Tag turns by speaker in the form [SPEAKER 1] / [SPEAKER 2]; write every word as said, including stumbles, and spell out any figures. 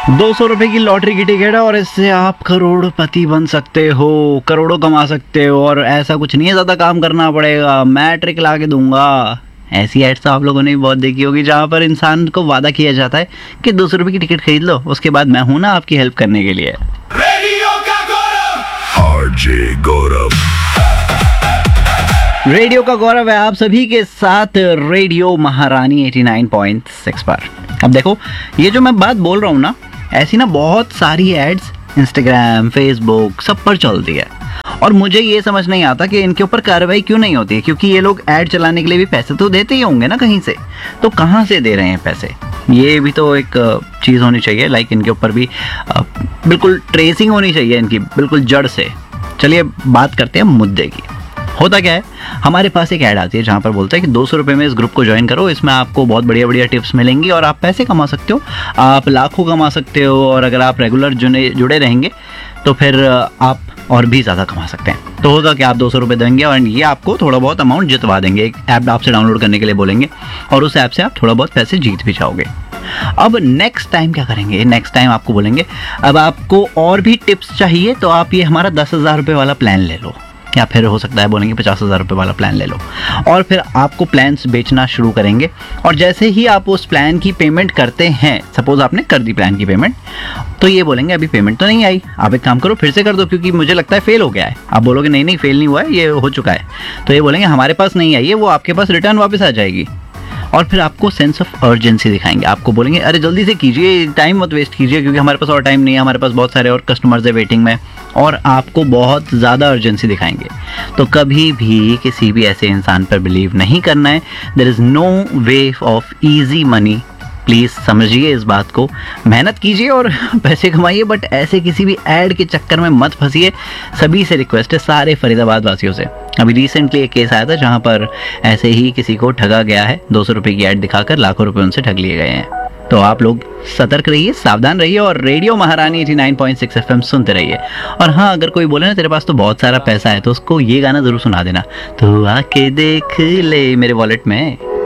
[SPEAKER 1] दो सौ रुपए की लॉटरी की टिकट है और इससे आप करोड़पति बन सकते हो, करोड़ों कमा सकते हो और ऐसा कुछ नहीं है, ज़्यादा काम करना पड़ेगा, मैं ट्रिक ला के दूंगा। ऐसी एड्स तो आप लोगों ने भी बहुत देखी होगी जहाँ पर इंसान को वादा किया जाता है कि दो सौ रुपये की टिकट खरीद लो, उसके बाद मैं हूं ना आपकी हेल्प करने के लिए।
[SPEAKER 2] रेडियो का गौरव आरजे गौरव
[SPEAKER 1] रेडियो का गौरव है आप सभी के साथ रेडियो महारानी नवासी पॉइंट सिक्स पर। अब देखो, ये जो मैं बात बोल रहा हूँ ना, ऐसी ना बहुत सारी एड्स इंस्टाग्राम, फेसबुक सब पर चलती है और मुझे ये समझ नहीं आता कि इनके ऊपर कार्रवाई क्यों नहीं होती है, क्योंकि ये लोग ऐड चलाने के लिए भी पैसे तो देते ही होंगे ना कहीं से, तो कहाँ से दे रहे हैं पैसे, ये भी तो एक चीज़ होनी चाहिए। लाइक इनके ऊपर भी बिल्कुल ट्रेसिंग होनी चाहिए इनकी, बिल्कुल जड़ से। चलिए बात करते हैं मुद्दे की। होता क्या है, हमारे पास एक ऐड आती है जहाँ पर बोलता है कि दो सौ रुपये में इस ग्रुप को ज्वाइन करो, इसमें आपको बहुत बढ़िया बढ़िया टिप्स मिलेंगी और आप पैसे कमा सकते हो, आप लाखों कमा सकते हो और अगर आप रेगुलर जुड़े जुड़े रहेंगे तो फिर आप और भी ज़्यादा कमा सकते हैं। तो होगा कि आप दो सौ रुपये देंगे और ये आपको थोड़ा बहुत अमाउंट जितवा देंगे, एक ऐप आपसे डाउनलोड करने के लिए बोलेंगे और उस ऐप से आप थोड़ा बहुत पैसे जीत भी जाओगे। अब नेक्स्ट टाइम क्या करेंगे, नेक्स्ट टाइम आपको बोलेंगे अब आपको और भी टिप्स चाहिए तो आप ये हमारा दस हज़ार रुपये वाला प्लान ले लो, या फिर हो सकता है बोलेंगे पचास हज़ार रुपये वाला प्लान ले लो, और फिर आपको प्लान्स बेचना शुरू करेंगे। और जैसे ही आप उस प्लान की पेमेंट करते हैं, सपोज आपने कर दी प्लान की पेमेंट, तो ये बोलेंगे अभी पेमेंट तो नहीं आई, आप एक काम करो फिर से कर दो क्योंकि मुझे लगता है फेल हो गया है। आप बोलोगे नहीं नहीं फेल नहीं हुआ है, ये हो चुका है, तो ये बोलेंगे हमारे पास नहीं आई है, वो आपके पास रिटर्न वापस आ जाएगी। और फिर आपको सेंस ऑफ अर्जेंसी दिखाएंगे, आपको बोलेंगे अरे जल्दी से कीजिए, टाइम मत वेस्ट कीजिए क्योंकि हमारे पास और टाइम नहीं है, हमारे पास बहुत सारे और कस्टमर्स है वेटिंग में, और आपको बहुत ज़्यादा अर्जेंसी दिखाएंगे। तो कभी भी किसी भी ऐसे इंसान पर बिलीव नहीं करना है। There is no way of easy money, please समझिए इस बात को, मेहनत कीजिए और पैसे कमाइए, बट ऐसे किसी भी ऐड के चक्कर में मत फंसिए। सभी से रिक्वेस्ट है, सारे फरीदाबाद वासियों से। अभी रिसेंटली एक केस आया था जहाँ पर ऐसे ही किसी को ठगा गया है, दो सौ रुपये की ऐड दिखाकर लाखों रुपए उनसे ठग लिए गए हैं। तो आप लोग सतर्क रहिए, सावधान रहिए और रेडियो महारानी नवासी पॉइंट सिक्स एफएम सुनते रहिए। और हाँ, अगर कोई बोले ना तेरे पास तो बहुत सारा पैसा है, तो उसको ये गाना ज़रूर सुना देना, तो आके देख ले मेरे वॉलेट में।